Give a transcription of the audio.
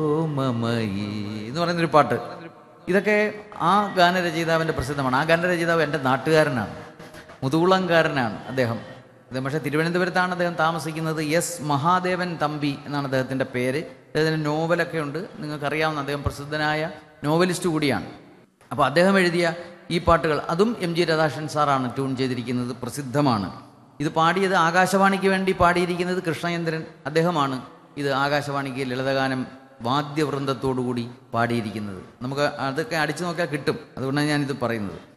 മമയി എന്ന് പറയുന്നൊരു പാട്ട്. ഇതൊക്കെ ആ ഗാനരചയിതാവിൻ്റെ പ്രസിദ്ധമാണ്. ആ ഗാനരചയിതാവ് എൻ്റെ നാട്ടുകാരനാണ്, മുതുകുളംകാരനാണ് അദ്ദേഹം. പക്ഷേ തിരുവനന്തപുരത്താണ് അദ്ദേഹം താമസിക്കുന്നത്. എസ് മഹാദേവൻ തമ്പി എന്നാണ് അദ്ദേഹത്തിൻ്റെ പേര്. അദ്ദേഹത്തിൻ്റെ നോവലൊക്കെ ഉണ്ട്, നിങ്ങൾക്കറിയാവുന്ന അദ്ദേഹം പ്രസിദ്ധനായ നോവലിസ്റ്റ് കൂടിയാണ്. അപ്പോൾ അദ്ദേഹം എഴുതിയ ഈ പാട്ടുകൾ, അതും എം ജി രാധാകൃഷ്ണൻ സാറാണ് ട്യൂൺ ചെയ്തിരിക്കുന്നത്, പ്രസിദ്ധമാണ്. ഇത് പാടിയത് ആകാശവാണിക്ക് വേണ്ടി പാടിയിരിക്കുന്നത് കൃഷ്ണചന്ദ്രൻ, അദ്ദേഹമാണ് ഇത് ആകാശവാണിക്ക് ലളിതഗാനം വാദ്യവൃന്ദത്തോടുകൂടി പാടിയിരിക്കുന്നത്. നമുക്ക് അതൊക്കെ അടിച്ചു നോക്കിയാൽ കിട്ടും, അതുകൊണ്ടാണ് ഞാനിത് പറയുന്നത്.